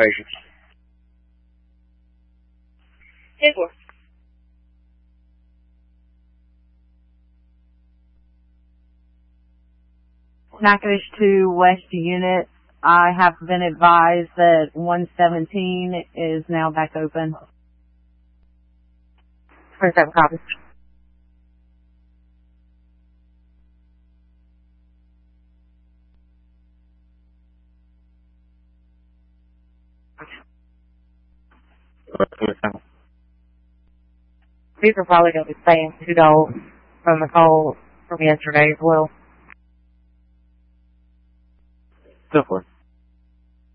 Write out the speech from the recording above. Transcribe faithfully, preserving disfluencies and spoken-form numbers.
patients. ten four. Natchitoches two West Unit. I have been advised that one seventeen is now back open. twenty-seven copies. These are probably going to be the same two dogs from the call from yesterday as well. Go for it.